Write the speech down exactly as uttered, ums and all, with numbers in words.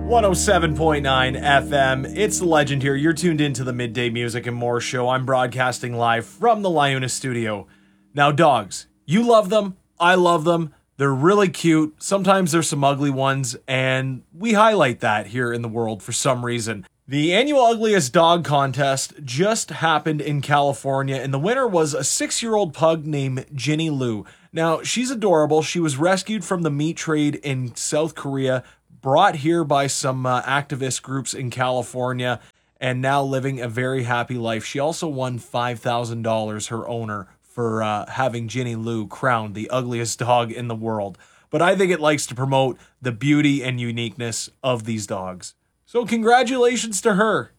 one oh seven point nine F M. It's the Legend here. You're tuned into the Midday Music and More show. I'm broadcasting live from the Liuna studio. Now, dogs, you love them. I love them. They're really cute. Sometimes there's some ugly ones, and we highlight that here in the world for some reason. The annual Ugliest Dog Contest just happened in California, and the winner was a six-year-old pug named Ginny Lou. Now, she's adorable. She was rescued from the meat trade in South Korea, brought here by some uh, activist groups in California, and now living a very happy life. She also won five thousand dollars, her owner, for uh, having Ginny Lou crowned the ugliest dog in the world. But I think it likes to promote the beauty and uniqueness of these dogs. So congratulations to her.